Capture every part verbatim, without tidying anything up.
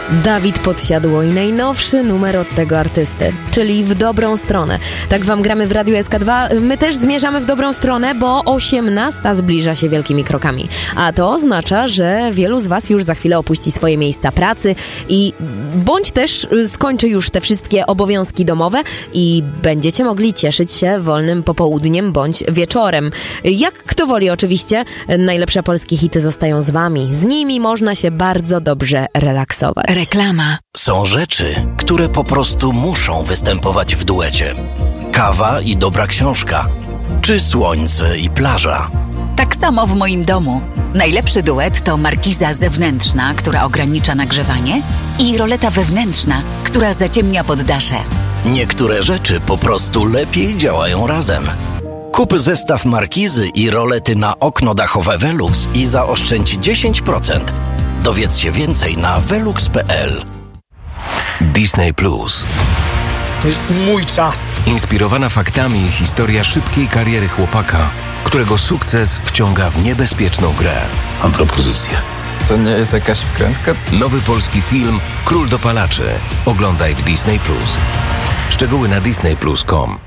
Dawid Podsiadło i najnowszy numer od tego artysty, czyli W dobrą stronę. Tak wam gramy w Radiu S K dwa. My też zmierzamy w dobrą stronę, bo osiemnasta zbliża się wielkimi krokami. A to oznacza, że wielu z was już za chwilę opuści swoje miejsca pracy i bądź też skończy już te wszystkie obowiązki domowe i będziecie mogli cieszyć się wolnym popołudniem bądź wieczorem. Jak kto woli oczywiście, najlepsze polskie hity zostają z wami. Z nimi można się bardzo dobrze relaksować. Reklama. Są rzeczy, które po prostu muszą występować w duecie. Kawa i dobra książka, czy słońce i plaża. Tak samo w moim domu. Najlepszy duet to markiza zewnętrzna, która ogranicza nagrzewanie, i roleta wewnętrzna, która zaciemnia poddasze. Niektóre rzeczy po prostu lepiej działają razem. Kup zestaw markizy i rolety na okno dachowe Velux i zaoszczędź dziesięć procent. Dowiedz się więcej na velux kropka p l. Disney Plus. To jest mój czas. Inspirowana faktami historia szybkiej kariery chłopaka, którego sukces wciąga w niebezpieczną grę. Mam propozycję. To nie jest jakaś wkrętka? Nowy polski film Król dopalaczy. Oglądaj w Disney Plus. Szczegóły na disney plus kropka com.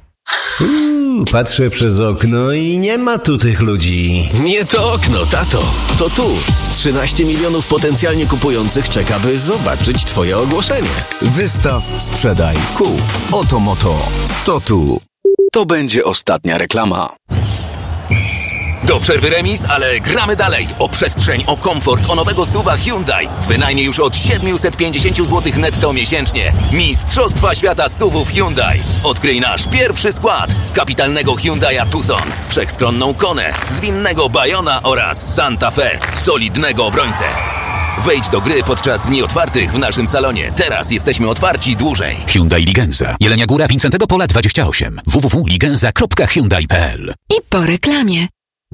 Uuu, patrzę przez okno i nie ma tu tych ludzi. Nie to okno, tato. To tu. trzynaście milionów potencjalnie kupujących czeka, by zobaczyć twoje ogłoszenie. Wystaw, sprzedaj, kup. Oto moto. To tu. To będzie ostatnia reklama. Do przerwy remis, ale gramy dalej. O przestrzeń, o komfort, o nowego suwa Hyundai. Wynajmie już od siedemset pięćdziesiąt złotych netto miesięcznie. Mistrzostwa świata suwów Hyundai. Odkryj nasz pierwszy skład. Kapitalnego Hyundai'a Tucson, wszechstronną Konę, zwinnego Bayona oraz Santa Fe, solidnego obrońcę. Wejdź do gry podczas dni otwartych w naszym salonie. Teraz jesteśmy otwarci dłużej. Hyundai Ligenza. Jelenia Góra, Wincentego Pola dwadzieścia osiem. w w w kropka ligenza kropka hyundai kropka p l. I po reklamie.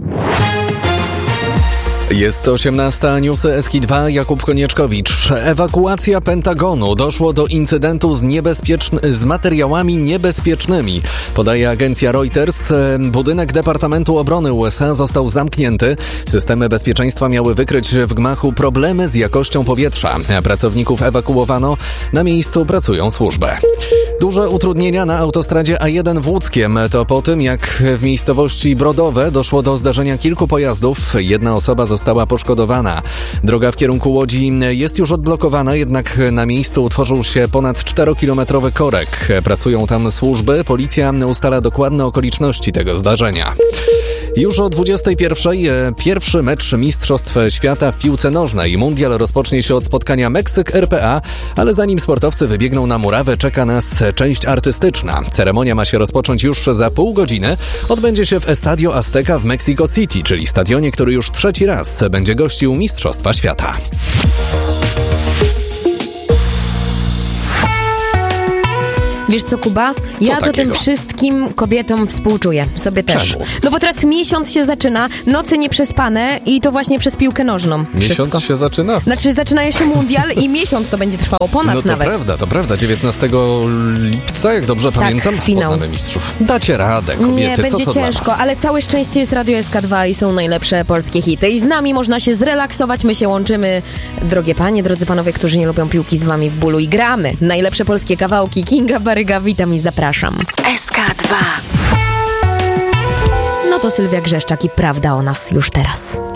Jest osiemnasta, newsy S K dwa, Jakub Konieczkowicz. Ewakuacja Pentagonu. Doszło do incydentu z, niebezpieczn- z materiałami niebezpiecznymi. Podaje agencja Reuters. Budynek Departamentu Obrony U S A został zamknięty. Systemy bezpieczeństwa miały wykryć w gmachu problemy z jakością powietrza. Pracowników ewakuowano. Na miejscu pracują służby. Duże utrudnienia na autostradzie A jeden w Łódzkiem. To po tym, jak w miejscowości Brodowe doszło do zdarzenia kilku pojazdów. Jedna osoba została poszkodowana. Droga w kierunku Łodzi jest już odblokowana, jednak na miejscu utworzył się ponad czterokilometrowy korek. Pracują tam służby. Policja ustala dokładne okoliczności tego zdarzenia. Już o dwudziestej pierwszej pierwszy mecz Mistrzostw Świata w piłce nożnej. Mundial rozpocznie się od spotkania Meksyk-R P A, ale zanim sportowcy wybiegną na murawę, czeka nas część artystyczna. Ceremonia ma się rozpocząć już za pół godziny. Odbędzie się w Estadio Azteca w Mexico City, czyli stadionie, który już trzeci raz będzie gościł Mistrzostwa Świata. Wiesz co, Kuba? Ja co to takiego? tym wszystkim kobietom współczuję. Sobie też. Czemu? No bo teraz miesiąc się zaczyna, noce nieprzespane i to właśnie przez piłkę nożną. Miesiąc Wszystko. się zaczyna? Znaczy zaczyna się mundial i miesiąc to będzie trwało, ponad No to nawet. prawda, to prawda. dziewiętnastego lipca, jak dobrze Tak, pamiętam, finał. poznamy mistrzów. Dacie radę, kobiety, Nie, co będzie to ciężko, dla was? ale całe szczęście jest Radio S K dwa i są najlepsze polskie hity. I z nami można się zrelaksować, my się łączymy. Drogie panie, drodzy panowie, którzy nie lubią piłki, z wami w bólu i gramy. Najlepsze polskie kawałki. Kinga Baryga, witam i zapraszam. S K dwa. No to Sylwia Grzeszczak i prawda o nas już teraz.